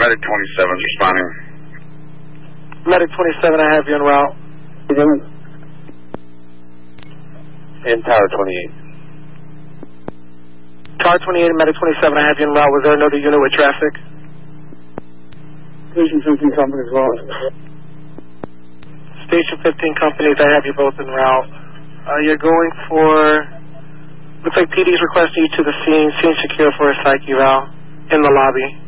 Medic 27 is responding. Medic 27, I have you en route. In Tower 28. Tower 28 and Medic 27, I have you en route. Was there another unit with traffic? Station 15 company as well. Station 15 companies, I have you both en route. You're going for... Looks like PD's requesting you to the scene secure for a psych eval in the lobby.